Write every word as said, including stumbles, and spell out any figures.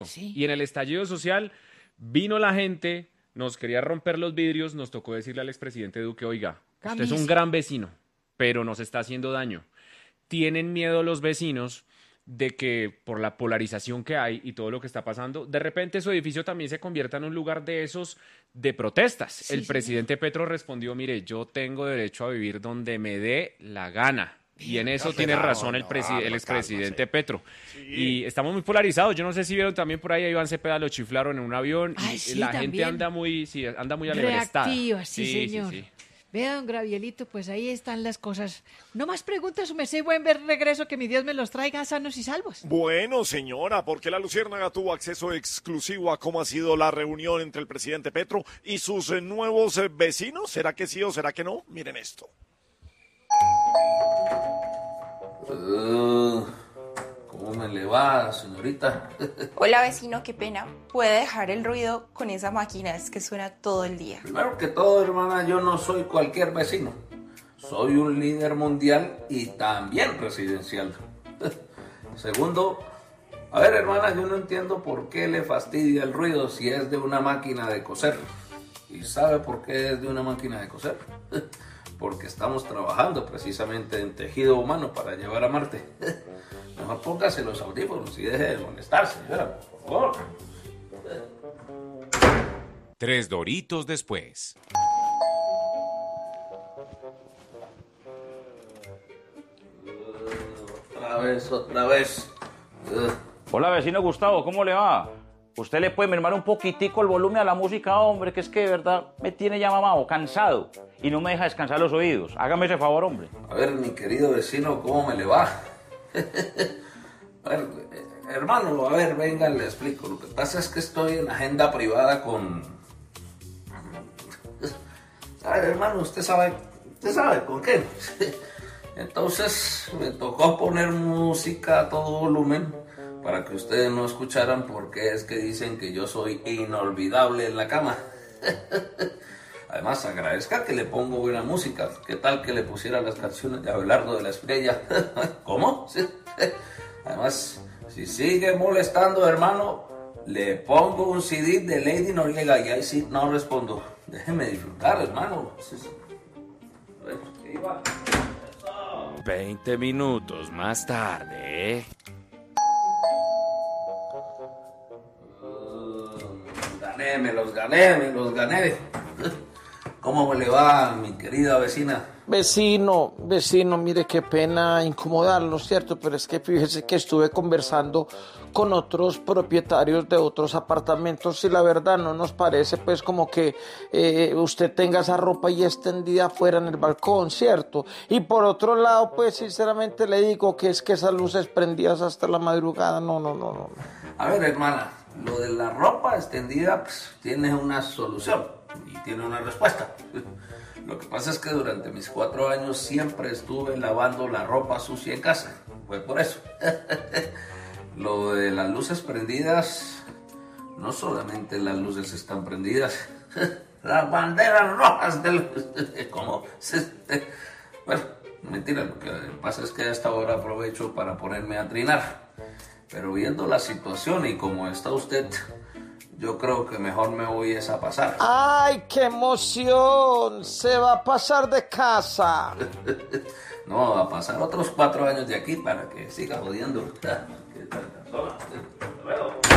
Sí. Y en el estallido social vino la gente, nos quería romper los vidrios, nos tocó decirle al expresidente Duque, oiga, usted es un Camisa. gran vecino, pero nos está haciendo daño. Tienen miedo los vecinos de que por la polarización que hay y todo lo que está pasando, de repente su edificio también se convierta en un lugar de esos de protestas. Sí, El señor. presidente Petro respondió, mire, yo tengo derecho a vivir donde me dé la gana. Y en eso tiene Pero, razón el, no, presi- el no, expresidente cálmase. Petro. Y estamos muy polarizados. Yo no sé si vieron también por ahí a Iván Cepeda lo chiflaron en un avión. Ay, Y sí, la gente también. anda muy, sí, anda muy alebrestada. Reactiva, sí, señor. Sí, sí. Vea, don Gravielito, pues ahí están las cosas. No más preguntas, su merced, buen ver regreso, que mi Dios me los traiga sanos y salvos. Bueno, señora, porque la Luciérnaga tuvo acceso exclusivo a cómo ha sido la reunión entre el presidente Petro y sus eh, nuevos eh, vecinos. ¿Será que sí o será que no? Miren esto. Uh, ¿Cómo me le va, señorita? Hola vecino, qué pena. ¿Puede dejar el ruido con esa máquina? Es que suena todo el día. Primero que todo, hermana, yo no soy cualquier vecino. Soy un líder mundial y también presidencial. Segundo, a ver, hermana, yo no entiendo por qué le fastidia el ruido si es de una máquina de coser. ¿Y sabe por qué es de una máquina de coser? Porque estamos trabajando precisamente en tejido humano para llevar a Marte. Mejor póngase los audífonos y deje de molestarse, señora, por favor. Tres Doritos después. Otra vez, otra vez. Uh. Hola, vecino Gustavo, ¿cómo le va? Usted le puede mermar un poquitico el volumen a la música, hombre, que es que de verdad me tiene ya mamado, cansado, y no me deja descansar los oídos. Hágame ese favor, hombre. A ver, mi querido vecino, ¿cómo me le va? A ver, eh, hermano, a ver, venga, le explico. Lo que pasa es que estoy en agenda privada con... A ver, hermano, usted sabe, usted sabe con qué. Entonces me tocó poner música a todo volumen para que ustedes no escucharan, porque es que dicen que yo soy inolvidable en la cama. Además, agradezca que le pongo buena música. ¿Qué tal que le pusiera las canciones de Abelardo de la Espriella? ¿Cómo? ¿Sí? Además, si sigue molestando, hermano, le pongo un C D de Lady Noriega y ahí sí no respondo. Déjeme disfrutar, hermano. Sí, sí. Bueno, ¿qué iba? Veinte minutos más tarde. Gané, me los gané, me los gané. ¿Cómo me le va, mi querida vecina? Vecino, vecino, mire qué pena incomodarlo, ¿cierto? Pero es que fíjese que estuve conversando con otros propietarios de otros apartamentos y la verdad no nos parece pues como que eh, usted tenga esa ropa ahí extendida afuera en el balcón, ¿cierto? Y por otro lado, pues sinceramente le digo que es que esas luces prendidas hasta la madrugada, no, no, no, no. A ver, hermana, lo de la ropa extendida pues, tiene una solución y tiene una respuesta. Lo que pasa es que durante mis cuatro años siempre estuve lavando la ropa sucia en casa. Fue por eso. Lo de las luces prendidas, no solamente las luces están prendidas, las banderas rojas del... ¿Cómo? Bueno, mentira, lo que pasa es que hasta ahora aprovecho para ponerme a trinar. Pero viendo la situación y como está usted, yo creo que mejor me voy a pasar. ¡Ay, qué emoción! Se va a pasar de casa. No, va a pasar otros cuatro años de aquí para que siga jodiendo. ¿Qué tal? Hasta luego.